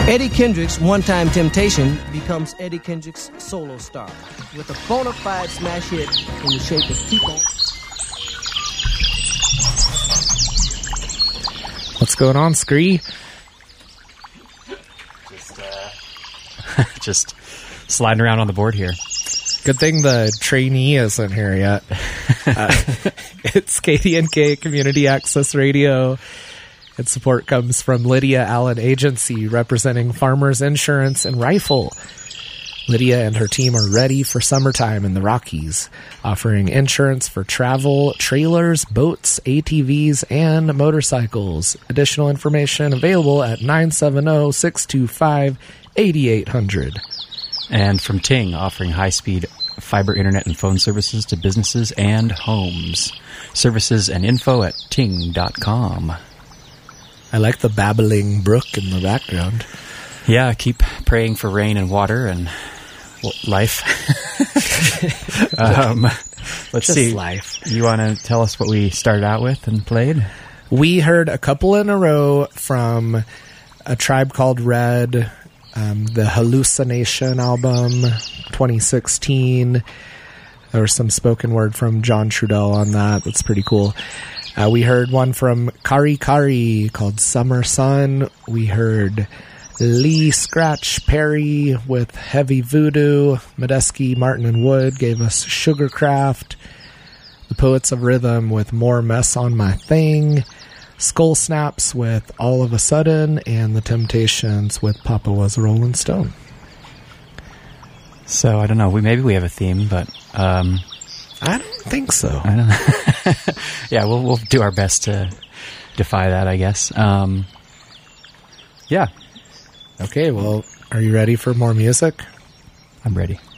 Eddie Kendrick's One-Time Temptation becomes Eddie Kendrick's solo star with a bona fide smash hit in the shape of Keep On. What's going on, Scree? Just sliding around on the board here. Good thing the trainee isn't here yet. It's KDNK Community Access Radio. Its support comes from Lydia Allen Agency, representing Farmers Insurance and Rifle. Lydia and her team are ready for summertime in the Rockies, offering insurance for travel, trailers, boats, ATVs, and motorcycles. Additional information available at 970-625-8800. And from Ting, offering high-speed fiber internet and phone services to businesses and homes. Services and info at ting.com. I like the babbling brook in the background. Yeah, keep praying for rain and water and life. Let's see. Life. You want to tell us what we started out with and played? We heard a couple in a row from A Tribe Called Red, the Hallucination album, 2016. There was some spoken word from John Trudell on that. That's pretty cool. We heard one from Kari Kari called Summer Sun. We heard Lee Scratch Perry with Heavy Voodoo. Medeski, Martin, and Wood gave us Sugarcraft. The Poets of Rhythm with More Mess on My Thing. Skull Snaps with All of a Sudden. And The Temptations with Papa Was a Rolling Stone. So, I don't know. Maybe we have a theme, but... I don't think so. I don't know. Yeah, we'll do our best to defy that, I guess. Yeah. Okay, well, are you ready for more music? I'm ready.